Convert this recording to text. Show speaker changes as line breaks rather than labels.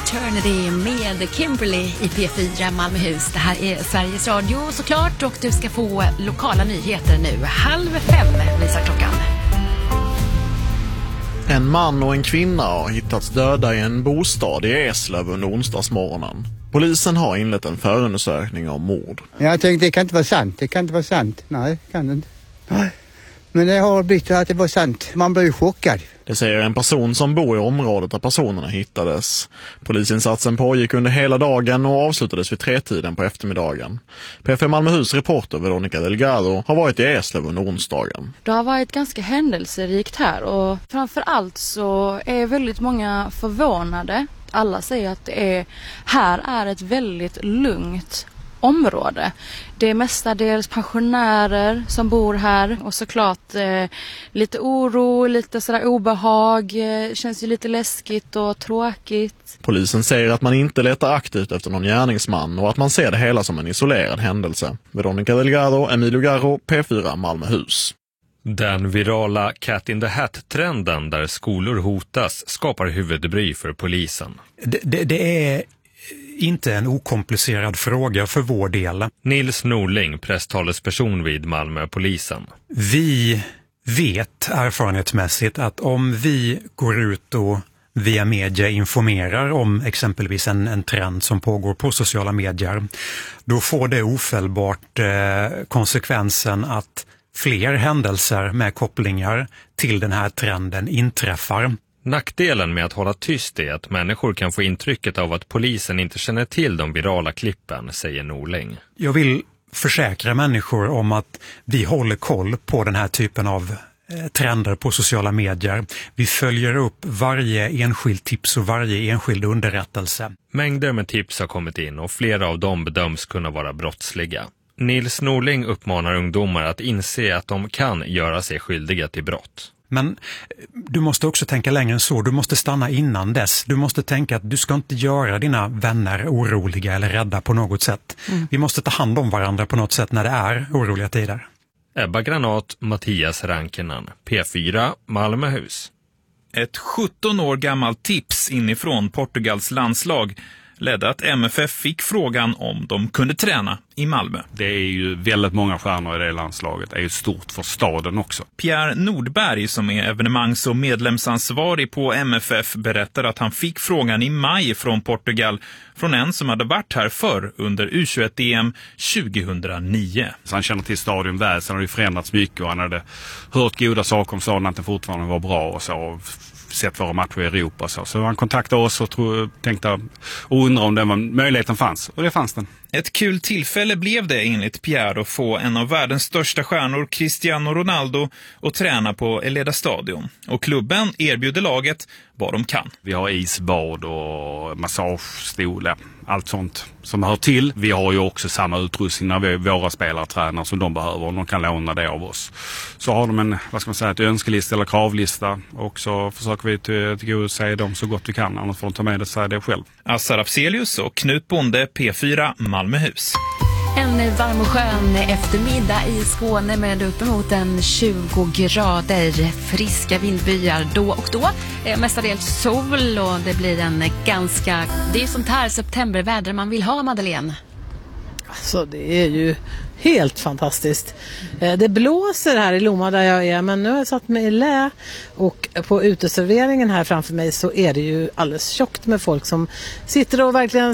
Eternity med Kimberly i P4 Malmöhus. Det här är Sveriges Radio såklart och du ska få lokala nyheter nu. 4:30 visar klockan.
En man och en kvinna har hittats döda i en bostad i Eslöv under onsdagsmorgonen. Polisen har inlett en förundersökning om mord.
Jag tänkte det kan inte vara sant. Det kan inte vara sant. Nej, kan det inte. Nej. Men det har blivit att det var sant. Man blir chockad.
Det säger en person som bor i området där personerna hittades. Polisinsatsen pågick under hela dagen och avslutades vid 3-tiden på eftermiddagen. P4 Malmöhus reporter Veronica Delgado har varit i Eslöv under onsdagen.
Det har varit ganska händelserikt här och framförallt så är väldigt många förvånade. Alla säger att här är ett väldigt lugnt område. Det är mestadels pensionärer som bor här och såklart lite oro, lite sådär obehag, känns ju lite läskigt och tråkigt.
Polisen säger att man inte letar aktivt efter någon gärningsman och att man ser det hela som en isolerad händelse. Veronica Delgado, Emilio Garro, P4 Malmöhus.
Den virala Cat in the Hat-trenden där skolor hotas skapar huvudbry för polisen.
Det är inte en okomplicerad fråga för vår del.
Nils Norling, presstalesperson vid Malmöpolisen.
Vi vet erfarenhetsmässigt att om vi går ut och via media informerar om exempelvis en trend som pågår på sociala medier, då får det ofelbart konsekvensen att fler händelser med kopplingar till den här trenden inträffar.
Nackdelen med att hålla tyst är att människor kan få intrycket av att polisen inte känner till de virala klippen, säger Norling.
Jag vill försäkra människor om att vi håller koll på den här typen av trender på sociala medier. Vi följer upp varje enskild tips och varje enskild underrättelse.
Mängder med tips har kommit in och flera av dem bedöms kunna vara brottsliga. Nils Norling uppmanar ungdomar att inse att de kan göra sig skyldiga till brott.
Men du måste också tänka längre än så. Du måste stanna innan dess. Du måste tänka att du ska inte göra dina vänner oroliga eller rädda på något sätt. Vi måste ta hand om varandra på något sätt när det är oroliga tider.
Ebba Granat, Mattias Rankinen, P4 Malmöhus.
Ett 17 år gammalt tips inifrån Portugals landslag ledde att MFF fick frågan om de kunde träna i Malmö.
Det är ju väldigt många stjärnor i det landslaget. Det är ju stort för staden också.
Pierre Nordberg, som är evenemangs- och medlemsansvarig på MFF, berättar att han fick frågan i maj från Portugal från en som hade varit här förr under U21-EM 2009.
Så han känner till stadion väl, sen har det förändrats mycket och han hade hört goda saker om staden, att den fortfarande var bra och så, sett våra matcher i Europa. Så han kontaktade oss och tänkte och undrade om den möjligheten fanns. Och det fanns den.
Ett kul tillfälle blev det enligt Pierre att få en av världens största stjärnor, Cristiano Ronaldo, att träna på Eleda Stadion. Och klubben erbjuder laget vad de kan.
Vi har isbad och massagestol, allt sånt som hör till. Vi har ju också samma utrustning när våra spelare tränar som de behöver och de kan låna det av oss. Så har de en, ett önskelista eller kravlista och så försöker vi tillgodose dem så gott vi kan, annars får de ta med det själv.
Assar Afzelius och Knut Bonde, P4 Malmöhus.
En varm och skön eftermiddag i Skåne med uppemot 20 grader, friska vindbyar då och då. Mestadels sol och det blir det är sånt här septemberväder man vill ha, Madeleine.
Alltså det är ju helt fantastiskt. Det blåser här i Lomma där jag är, men nu har jag satt mig i lä och på uteserveringen här framför mig så är det ju alldeles tjockt med folk som sitter och verkligen